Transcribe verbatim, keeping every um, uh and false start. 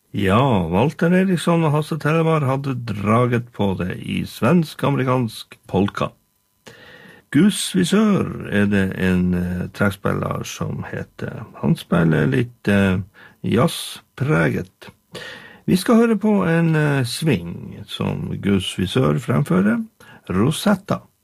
Ja, Walter Eriksson og Hasse Telemark hadde draget på det i svensk-amerikansk polka. Gus Visør er det en uh, trekkspiller som heter. Han spiller litt uh, jazzpreget. Vi skal høre på en uh, sving som Gus Visør fremfører, Rosetta.